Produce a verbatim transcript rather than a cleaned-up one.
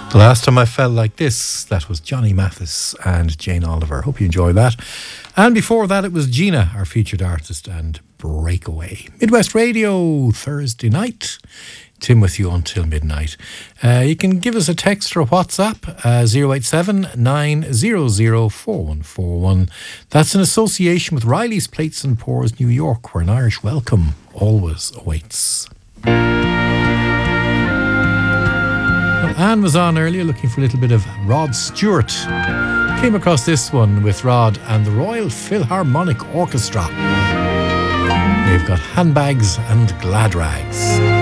The last time I felt like this, that was Johnny Mathis and Jane Oliver. Hope you enjoy that. And before that, it was Gina, our featured artist, and Breakaway. Midwest Radio, Thursday night. Tim with you until midnight. Uh, you can give us a text or a WhatsApp, uh, zero eight seven, nine hundred, four one four one. That's in association with Riley's Plates and Pours, New York, where an Irish welcome always awaits. Well, Anne was on earlier looking for a little bit of Rod Stewart. Came across this one with Rod and the Royal Philharmonic Orchestra. They've got Handbags and Glad Rags.